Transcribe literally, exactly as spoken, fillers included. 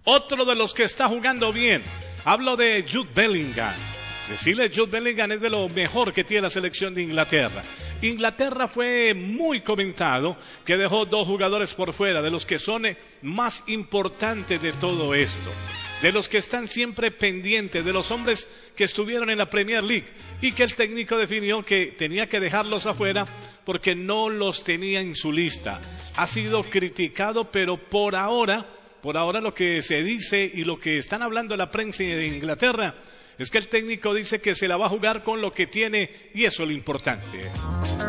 Otro de los que está jugando bien, hablo de Jude Bellingham. Decirle Jude Bellingham es de lo mejor que tiene la selección de Inglaterra. Inglaterra fue muy comentado que dejó dos jugadores por fuera, de los que son más importantes de todo esto, de los que están siempre pendientes, de los hombres que estuvieron en la Premier League y que el técnico definió que tenía que dejarlos afuera porque no los tenía en su lista. Ha sido criticado, pero por ahora, por ahora lo que se dice y lo que están hablando la prensa de Inglaterra es que el técnico dice que se la va a jugar con lo que tiene y eso es lo importante.